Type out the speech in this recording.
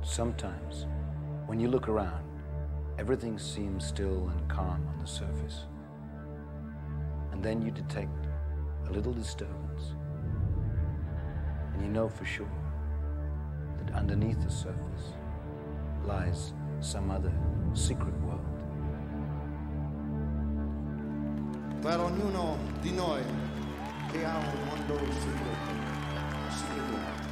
Sometimes, when you look around, everything seems still and calm on the surface. And then you detect a little disturbance. And you know for sure that underneath the surface lies some other secret world. Per ognuno di noi che ha un mondo segreto.